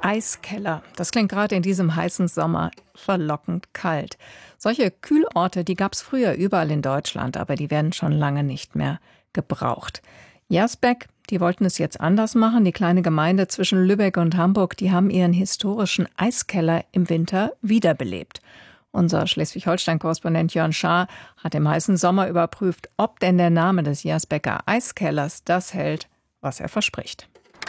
Eiskeller. Das klingt gerade in diesem heißen Sommer verlockend kalt. Solche Kühlorte, die gab es früher überall in Deutschland, aber die werden schon lange nicht mehr gebraucht. Jersbeck, die wollten es jetzt anders machen. Die kleine Gemeinde zwischen Lübeck und Hamburg, die haben ihren historischen Eiskeller im Winter wiederbelebt. Unser Schleswig-Holstein-Korrespondent Jörn Schaar hat im heißen Sommer überprüft, ob denn der Name des Jersbecker Eiskellers das hält, was er verspricht.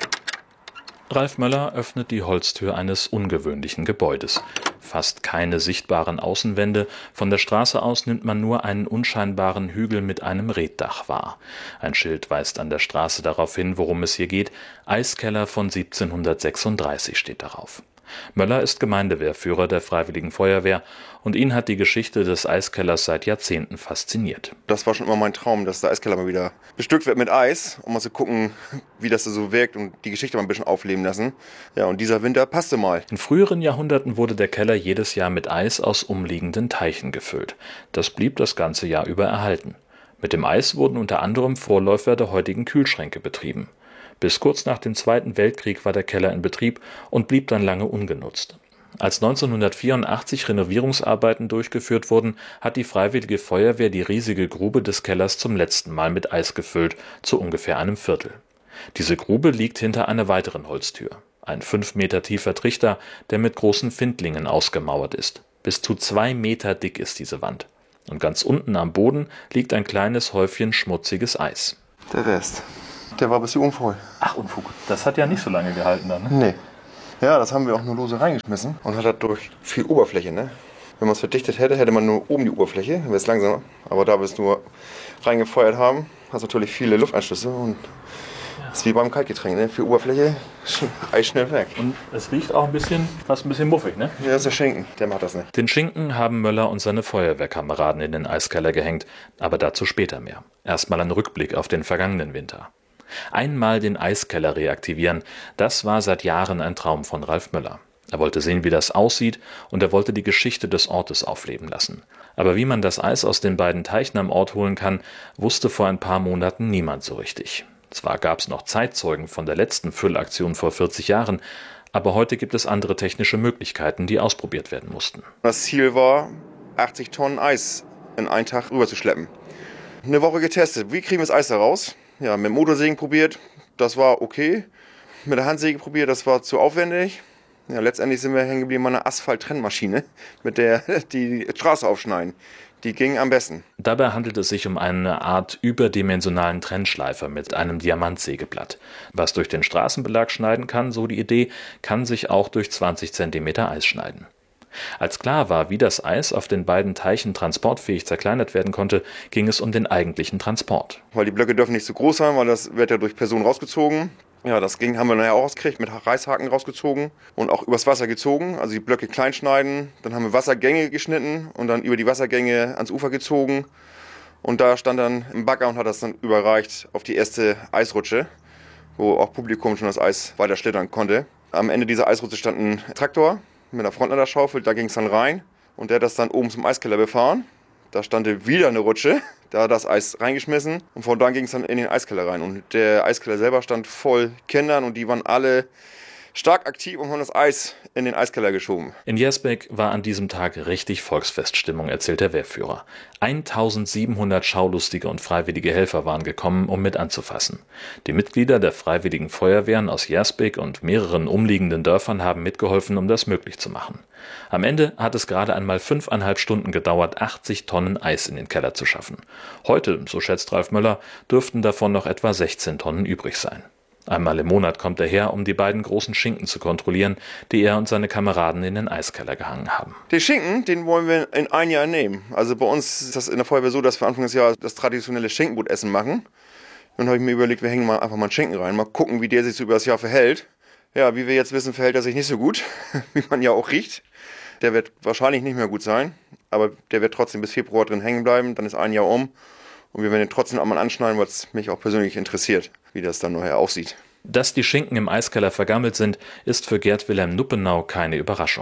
Ralf Möller öffnet die Holztür eines ungewöhnlichen Gebäudes. Fast keine sichtbaren Außenwände, von der Straße aus nimmt man nur einen unscheinbaren Hügel mit einem Reetdach wahr. Ein Schild weist an der Straße darauf hin, worum es hier geht. Eiskeller von 1736 steht darauf. Möller ist Gemeindewehrführer der Freiwilligen Feuerwehr und ihn hat die Geschichte des Eiskellers seit Jahrzehnten fasziniert. Das war schon immer mein Traum, dass der Eiskeller mal wieder bestückt wird mit Eis, um mal zu gucken, wie das so wirkt und die Geschichte mal ein bisschen aufleben lassen. Ja, und dieser Winter passte mal. In früheren Jahrhunderten wurde der Keller jedes Jahr mit Eis aus umliegenden Teichen gefüllt. Das blieb das ganze Jahr über erhalten. Mit dem Eis wurden unter anderem Vorläufer der heutigen Kühlschränke betrieben. Bis kurz nach dem Zweiten Weltkrieg war der Keller in Betrieb und blieb dann lange ungenutzt. Als 1984 Renovierungsarbeiten durchgeführt wurden, hat die Freiwillige Feuerwehr die riesige Grube des Kellers zum letzten Mal mit Eis gefüllt, zu ungefähr einem Viertel. Diese Grube liegt hinter einer weiteren Holztür. Ein 5 Meter tiefer Trichter, der mit großen Findlingen ausgemauert ist. Bis zu 2 Meter dick ist diese Wand. Und ganz unten am Boden liegt ein kleines Häufchen schmutziges Eis. Der Rest, der war ein bisschen unvoll. Ach, Unfug. Das hat ja nicht so lange gehalten dann, ne? Nee. Ja, das haben wir auch nur lose reingeschmissen und hat dadurch viel Oberfläche, ne? Wenn man es verdichtet hätte, hätte man nur oben die Oberfläche, dann wäre es langsamer. Aber da wir es nur reingefeuert haben, hast du natürlich viele Lufteinschlüsse und das ist wie beim Kaltgetränk, ne? Viel Oberfläche, Eis schnell weg. Und es riecht auch fast ein bisschen muffig, ne? Ja, das ist der Schinken, der macht das nicht. Den Schinken haben Möller und seine Feuerwehrkameraden in den Eiskeller gehängt, aber dazu später mehr. Erstmal ein Rückblick auf den vergangenen Winter. Einmal den Eiskeller reaktivieren, das war seit Jahren ein Traum von Ralf Möller. Er wollte sehen, wie das aussieht, und er wollte die Geschichte des Ortes aufleben lassen. Aber wie man das Eis aus den beiden Teichen am Ort holen kann, wusste vor ein paar Monaten niemand so richtig. Zwar gab es noch Zeitzeugen von der letzten Füllaktion vor 40 Jahren, aber heute gibt es andere technische Möglichkeiten, die ausprobiert werden mussten. Das Ziel war, 80 Tonnen Eis in einen Tag rüberzuschleppen. Eine Woche getestet. Wie kriegen wir das Eis da raus? Ja, mit dem Motorsägen probiert, das war okay. Mit der Handsäge probiert, das war zu aufwendig. Ja, letztendlich sind wir hängen geblieben an einer Asphalt-Trennmaschine, mit der die Straße aufschneiden. Die ging am besten. Dabei handelt es sich um eine Art überdimensionalen Trennschleifer mit einem Diamantsägeblatt. Was durch den Straßenbelag schneiden kann, so die Idee, kann sich auch durch 20 cm Eis schneiden. Als klar war, wie das Eis auf den beiden Teichen transportfähig zerkleinert werden konnte, ging es um den eigentlichen Transport. Weil die Blöcke dürfen nicht zu groß sein, weil das wird ja durch Personen rausgezogen. Ja, haben wir nachher auch rausgekriegt, mit Reißhaken rausgezogen und auch übers Wasser gezogen. Also die Blöcke klein schneiden, dann haben wir Wassergänge geschnitten und dann über die Wassergänge ans Ufer gezogen. Und da stand dann ein Bagger und hat das dann überreicht auf die erste Eisrutsche, wo auch Publikum schon das Eis weiter schlittern konnte. Am Ende dieser Eisrutsche stand ein Traktor mit einer Frontladerschaufel, da ging es dann rein und der hat das dann oben zum Eiskeller befahren. Da stand wieder eine Rutsche, da hat das Eis reingeschmissen und von da ging es dann in den Eiskeller rein. Und der Eiskeller selber stand voll Kindern und die waren alle stark aktiv und haben das Eis in den Eiskeller geschoben. In Jersbeck war an diesem Tag richtig Volksfeststimmung, erzählt der Wehrführer. 1700 Schaulustige und freiwillige Helfer waren gekommen, um mit anzufassen. Die Mitglieder der Freiwilligen Feuerwehren aus Jersbeck und mehreren umliegenden Dörfern haben mitgeholfen, um das möglich zu machen. Am Ende hat es gerade einmal 5,5 Stunden gedauert, 80 Tonnen Eis in den Keller zu schaffen. Heute, so schätzt Ralf Möller, dürften davon noch etwa 16 Tonnen übrig sein. Einmal im Monat kommt er her, um die beiden großen Schinken zu kontrollieren, die er und seine Kameraden in den Eiskeller gehangen haben. Den Schinken, den wollen wir in ein Jahr nehmen. Also bei uns ist das in der Feuerwehr so, dass wir Anfang des Jahres das traditionelle Schinkenbrotessen machen. Dann habe ich mir überlegt, wir hängen einfach mal einen Schinken rein, mal gucken, wie der sich so über das Jahr verhält. Ja, wie wir jetzt wissen, verhält er sich nicht so gut, wie man ja auch riecht. Der wird wahrscheinlich nicht mehr gut sein, aber der wird trotzdem bis Februar drin hängen bleiben, dann ist ein Jahr um. Und wir werden ihn trotzdem einmal anschneiden, weil es mich auch persönlich interessiert, wie das dann nachher aussieht. Dass die Schinken im Eiskeller vergammelt sind, ist für Gerd Wilhelm Nuppenau keine Überraschung.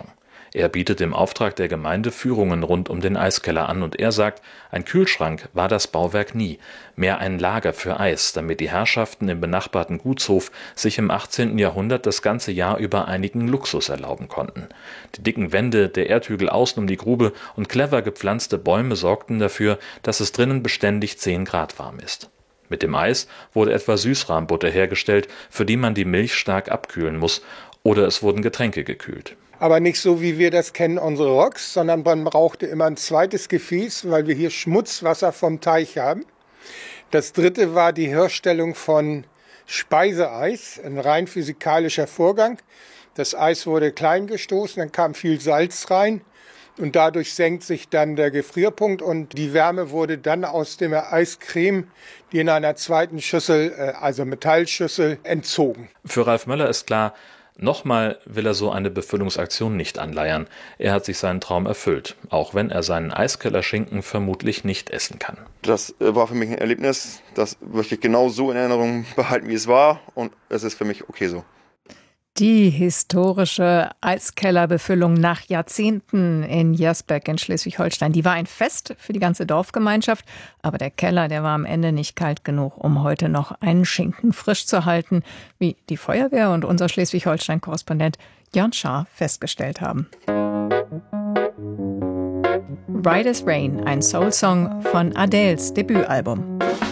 Er bietet im Auftrag der Gemeinde Führungen rund um den Eiskeller an und er sagt, ein Kühlschrank war das Bauwerk nie, mehr ein Lager für Eis, damit die Herrschaften im benachbarten Gutshof sich im 18. Jahrhundert das ganze Jahr über einigen Luxus erlauben konnten. Die dicken Wände, der Erdhügel außen um die Grube und clever gepflanzte Bäume sorgten dafür, dass es drinnen beständig 10 Grad warm ist. Mit dem Eis wurde etwa Süßrahmbutter hergestellt, für die man die Milch stark abkühlen muss, oder es wurden Getränke gekühlt. Aber nicht so, wie wir das kennen, unsere Rocks, sondern man brauchte immer ein zweites Gefäß, weil wir hier Schmutzwasser vom Teich haben. Das dritte war die Herstellung von Speiseeis, ein rein physikalischer Vorgang. Das Eis wurde klein gestoßen, dann kam viel Salz rein und dadurch senkt sich dann der Gefrierpunkt und die Wärme wurde dann aus der Eiscreme, die in einer zweiten Schüssel, also Metallschüssel, entzogen. Für Ralf Möller ist klar, nochmal will er so eine Befüllungsaktion nicht anleiern. Er hat sich seinen Traum erfüllt, auch wenn er seinen Eiskellerschinken vermutlich nicht essen kann. Das war für mich ein Erlebnis, das möchte ich genau so in Erinnerung behalten, wie es war und es ist für mich okay so. Die historische Eiskellerbefüllung nach Jahrzehnten in Jersberg in Schleswig-Holstein, die war ein Fest für die ganze Dorfgemeinschaft. Aber der Keller, der war am Ende nicht kalt genug, um heute noch einen Schinken frisch zu halten, wie die Feuerwehr und unser Schleswig-Holstein-Korrespondent Jörn Schaar festgestellt haben. Right as Rain, ein Soul-Song von Adeles Debütalbum.